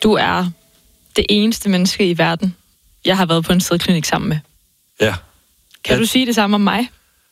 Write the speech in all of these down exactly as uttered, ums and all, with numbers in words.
du er det eneste menneske i verden, jeg har været på en sædklinik sammen med. Ja. Kan ja. du sige det samme om mig?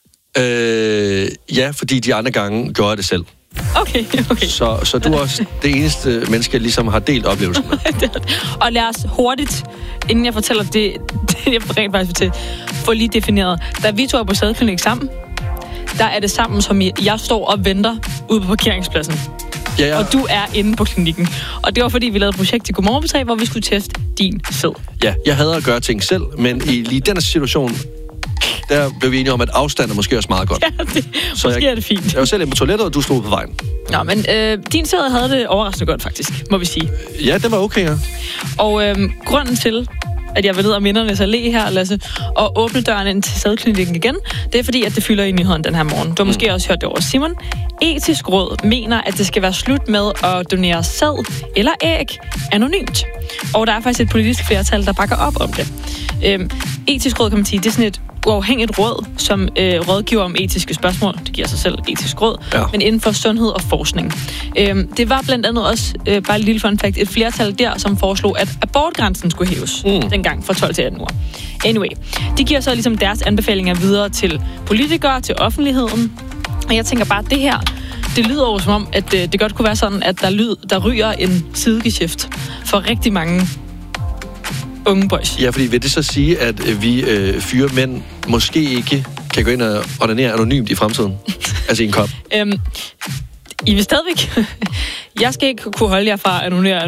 Øh, ja, fordi de andre gange gjorde jeg det selv. Okay, okay. Så, så du er også det eneste menneske, jeg ligesom har delt oplevelsen med. Og lad os hurtigt, inden jeg fortæller det, det jeg rent faktisk vil til, få lige defineret. Da vi to er på sædklinik sammen, der er det sammen, som jeg står og venter ude på parkeringspladsen. Ja, ja. Og du er inde på klinikken. Og det var fordi, vi lavede et projekt i Godmorgen P tre, hvor vi skulle teste din sæd. Ja, jeg hader at gøre ting selv, men i lige den situation, der blev vi enige om, at afstand er måske også meget godt. Ja, det, så måske jeg, er det fint. Jeg var selv inde på toilettet, og du stod på vejen. Nå, men øh, din sæd havde det overraskende godt, faktisk, må vi sige. Ja, det var okay, ja. Og øh, grunden til, at jeg vil ned og Mindernes Allé her, Lasse, og åbne døren ind til sædklinikken igen, det er fordi, at det fylder i nyheden den her morgen. Du har måske mm. også hørt det over Simon. Etisk Råd mener, at det skal være slut med at donere sæd eller æg anonymt. Og der er faktisk et politisk flertal, der bakker op om det. Øhm, Etisk Råd, kan man sige, det er sådan et uafhængigt råd, som øh, rådgiver om etiske spørgsmål. Det giver sig selv Etisk Råd, ja. Men inden for sundhed og forskning. Øhm, det var blandt andet også, øh, bare et lille fun fact, et flertal der, som foreslog, at abortgrænsen skulle hæves mm. dengang fra tolv til atten uger. Anyway, de giver så ligesom deres anbefalinger videre til politikere, til offentligheden. Og jeg tænker bare, at det her, det lyder jo som om, at øh, det godt kunne være sådan, at der, lyd, der ryger en sidegeschæft for rigtig mange unge boys. Ja, fordi vil det så sige, at vi øh, fyre mænd måske ikke kan gå ind og ordinere anonymt i fremtiden? Altså i en kop? Øhm, I vil stadigvæk... Jeg skal ikke kunne holde jer fra at anonere...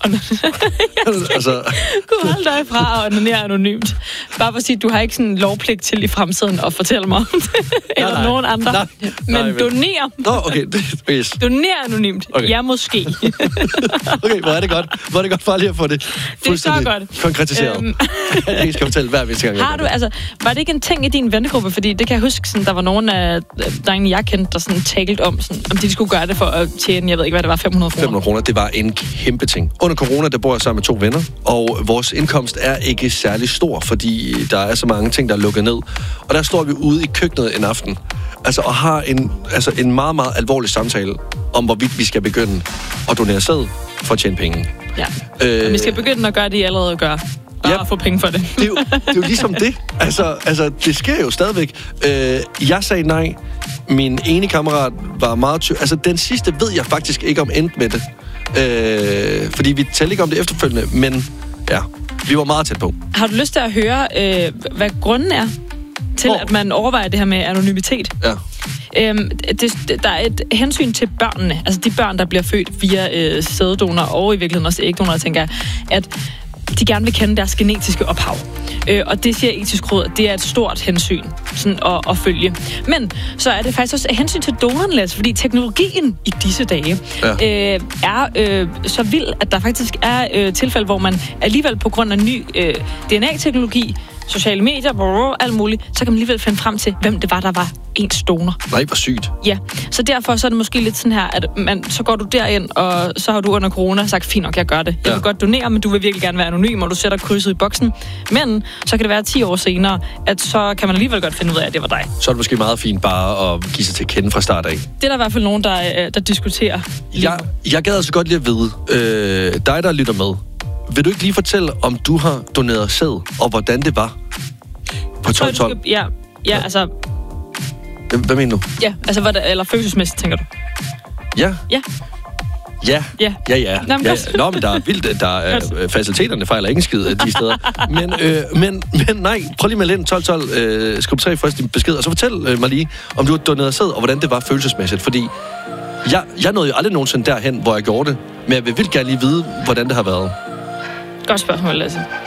altså... kunne holde dig fra at anonere anonymt. Bare for at sige, at du har ikke sådan en lovpligt til i fremtiden at fortælle mig om det. Eller nej, nej. Nogen andre. Nej, men nej, donere. Nå, okay. Det er bedst. Donere anonymt. Okay. Ja, måske. Okay, hvor er det godt. Hvor er det godt for lige at få det fuldstændig konkretiseret. Øhm. Jeg skal fortælle hver eneste gang. Har du, altså, var det ikke en ting i din vennegruppe? Fordi det kan jeg huske, sådan, der var nogen af drengene, jeg kendte, der sådan talte om, sådan, om de skulle gøre det for at tjene, jeg ved ikke, hvad det var, fem hundrede kroner. fem hundrede kroner, det var en kæmpe ting. Under corona, der bor jeg sammen med to venner, og vores indkomst er ikke særlig stor, fordi der er så mange ting, der er lukket ned. Og der står vi ude i køkkenet en aften, altså og har en, altså, en meget, meget alvorlig samtale om, hvorvidt vi skal begynde at donere sæd for at tjene penge. Ja, øh, vi skal begynde at gøre det, I allerede gør. Bare ja, at få penge for det. det, er jo, det er jo ligesom det. Altså, altså, det sker jo stadigvæk. Øh, jeg sagde nej. Min ene kammerat var meget ty- Altså, den sidste ved jeg faktisk ikke om endte med det. Øh, fordi vi talte ikke om det efterfølgende, men ja, vi var meget tæt på. Har du lyst til at høre, øh, hvad grunden er til, Hvor? at man overvejer det her med anonymitet? Ja. Øhm, det, der er et hensyn til børnene, altså de børn, der bliver født via øh, sæddonorer og i virkeligheden også ægdonorer, tænker jeg, at de gerne vil kende deres genetiske ophav. Øh, og det siger Etisk Råd, det er et stort hensyn sådan at, at følge. Men så er det faktisk også et hensyn til donoren, fordi teknologien i disse dage ja. øh, er øh, så vild, at der faktisk er øh, tilfælde, hvor man alligevel på grund af ny øh, D N A-teknologi, sociale medier, brrr, alt muligt, så kan man alligevel finde frem til, hvem det var, der var ens donor. Nej, hvor sygt. Ja, så derfor så er det måske lidt sådan her, at man, så går du derind, og så har du under corona sagt, fint nok, jeg gør det. Jeg ja. vil godt donere, men du vil virkelig gerne være anonym, og du sætter krydset i boksen. Men så kan det være ti år senere, at så kan man alligevel godt finde ud af, at det var dig. Så er det måske meget fint bare at give sig til at kende fra start af. Det er der i hvert fald nogen, der, der diskuterer. Jeg, jeg gad altså godt lige at vide, øh, dig der lytter med, vil du ikke lige fortælle, om du har doneret sæd, og hvordan det var på tolv tolv? Ja, ja, altså... Hvad mener du? Ja, altså, hvad der, eller følelsesmæssigt, tænker du? Ja. Ja. Ja, ja, ja. ja. Nå, men, ja. Nå, men der er vildt, der er øh, faciliteterne fejler ikke skid de steder. Men, øh, men, men nej, prøv lige med ind tolv tolv, øh, skriv tre først din besked, og så fortæl øh, mig lige, om du har doneret sæd, og hvordan det var følelsesmæssigt, fordi jeg, jeg nåede jo aldrig nogensinde derhen, hvor jeg gjorde det, men jeg vil vildt gerne lige vide, hvordan det har været. Godt spørgsmål, Lasse.